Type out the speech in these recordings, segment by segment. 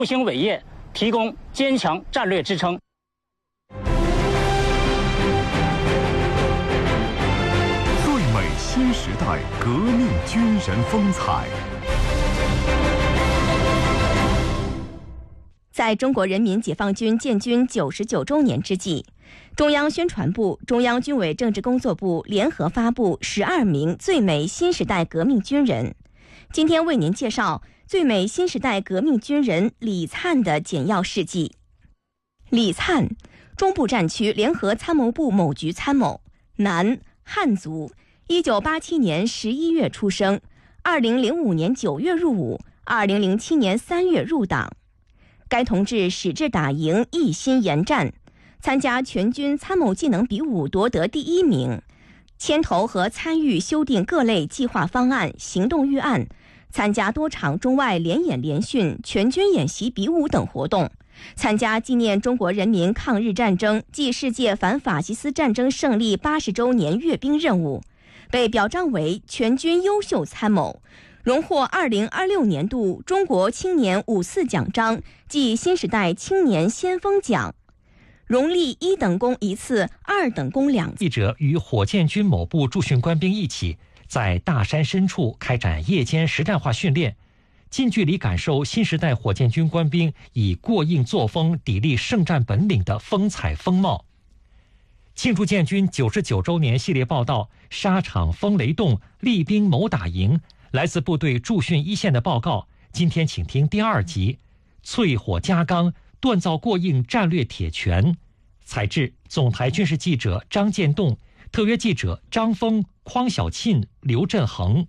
复兴伟业提供坚强战略支撑。 最美新时代革命军人风采。 在中国人民解放军建军99周年之际，中央宣传部、中央军委政治工作部联合发布12名最美新时代革命军人。今天为您介绍最美新时代革命军人李灿的简要事迹。李灿，中部战区联合参谋部某局参谋，男，汉族，1987年11月出生，2005年9月入伍，2007年3月入党。该同志矢志打赢，一心研战，参加全军参谋技能比武夺得第1名，牵头和参与修订各类计划方案、行动预案，参加多场中外联演联训、全军演习比武等活动，参加纪念中国人民抗日战争暨世界反法西斯战争胜利80周年阅兵任务，被表彰为全军优秀参谋，荣获2026年度中国青年54奖章暨新时代青年先锋奖，荣立1等功1次，2等功2次。 记者与火箭军某部驻训官兵一起，在大山深处开展夜间实战化训练，近距离感受新时代火箭军官兵以过硬作风砥砺圣战本领的风采风貌。庆祝建军99周年系列报道《沙场风雷动，厉兵谋打赢》，来自部队驻训一线的报告。今天请听第2集：淬火加钢，锻造过硬战略铁拳。采制总台军事记者张建栋，特约记者张峰、匡小庆、刘振恒。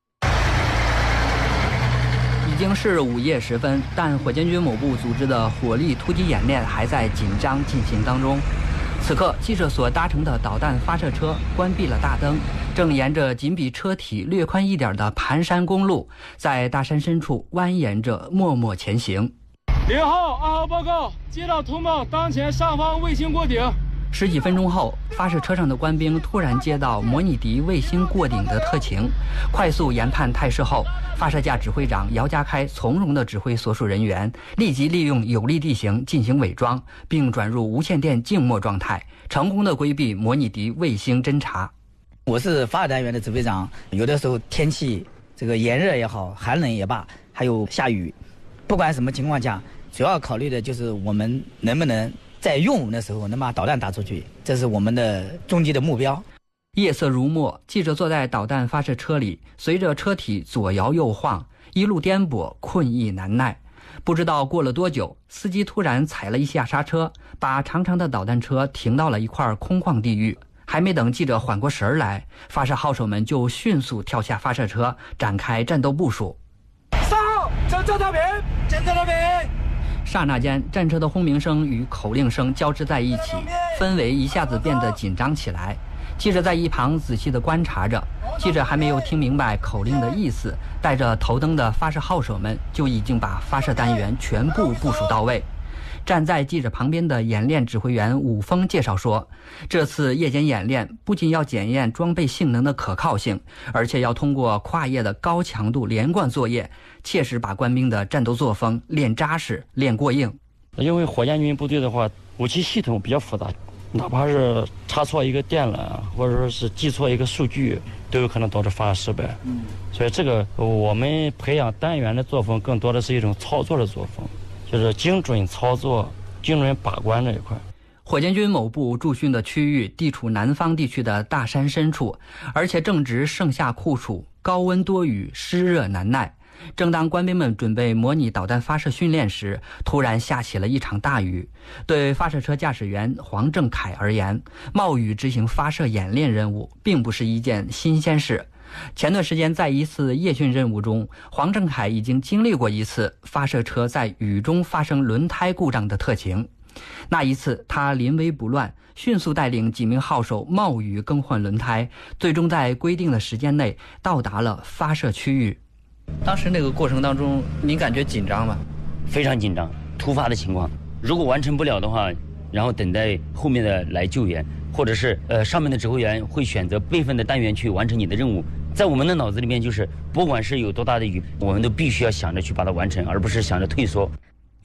已经是午夜时分，但火箭军某部组织的火力突击演练还在紧张进行当中。此刻，记者所搭乘的导弹发射车关闭了大灯，正沿着仅比车体略宽一点的盘山公路，在大山深处蜿蜒着默默前行。 0号、2号报告，接到通报，当前上方卫星过顶。 10几分钟后，发射车上的官兵突然接到模拟敌卫星过顶的特情，快速研判态势后，发射架指挥长姚家开从容地指挥所属人员立即利用有利地形进行伪装，并转入无线电静默状态，成功地规避模拟敌卫星侦察。 我是发射单元的指挥长，有的时候天气这个炎热也好，寒冷也罢，还有下雨，不管什么情况下，主要考虑的就是我们能不能在用武的时候能把导弹打出去，这是我们的终极的目标。 夜色如墨，记者坐在导弹发射车里，随着车体左摇右晃，一路颠簸，困意难耐。不知道过了多久，司机突然踩了一下刹车，把长长的导弹车停到了一块空旷地域。还没等记者缓过神来，发射号手们就迅速跳下发射车，展开战斗部署。 3号，侦测调频，侦测调频。 刹那间，战车的轰鸣声与口令声交织在一起，氛围一下子变得紧张起来。记者在一旁仔细地观察着，记者还没有听明白口令的意思，带着头灯的发射号手们就已经把发射单元全部部署到位。站在记者旁边的演练指挥员武峰介绍说，这次夜间演练不仅要检验装备性能的可靠性，而且要通过跨夜的高强度连贯作业，切实把官兵的战斗作风练扎实、练过硬。 因为火箭军部队的话，武器系统比较复杂，哪怕是插错一个电缆，或者说是记错一个数据，都有可能导致发射失败。所以这个我们培养单元的作风，更多的是一种操作的作风，就是精准操作、精准把关这一块。 火箭军某部驻训的区域地处南方地区的大山深处，而且正值盛夏酷暑，高温多雨，湿热难耐。正当官兵们准备模拟导弹发射训练时，突然下起了一场大雨。对发射车驾驶员黄正凯而言，冒雨执行发射演练任务并不是一件新鲜事。前段时间在一次夜训任务中，黄正凯已经经历过一次发射车在雨中发生轮胎故障的特情。那一次他临危不乱，迅速带领几名号手冒雨更换轮胎，最终在规定的时间内到达了发射区域。当时那个过程当中，您感觉紧张吗？ 非常紧张，突发的情况，如果完成不了的话，然后等待后面的来救援，或者是上面的指挥员会选择备份的单元去完成你的任务。在我们的脑子里面，就是不管是有多大的雨，我们都必须要想着去把它完成，而不是想着退缩。